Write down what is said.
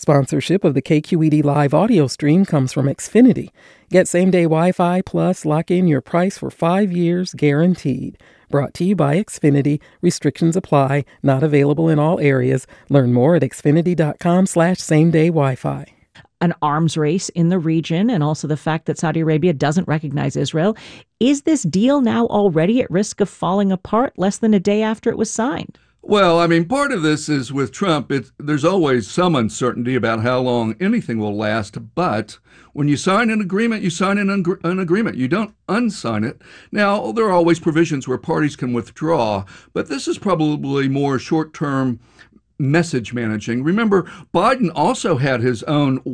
Sponsorship of the KQED live audio stream comes from Xfinity. Get same-day Wi-Fi plus lock in your price for 5 years guaranteed. Brought to you by Xfinity. Restrictions apply. Not available in all areas. Learn more at xfinity.com/same-day Wi-Fi. An arms race in the region and also the fact that Saudi Arabia doesn't recognize Israel. Is this deal now already at risk of falling apart less than a day after it was signed? Well, I mean, part of this is with Trump, there's always some uncertainty about how long anything will last. But when you sign an agreement, you sign an agreement. You don't unsign it. Now, there are always provisions where parties can withdraw, but this is probably more short-term message managing. Remember, Biden also had his own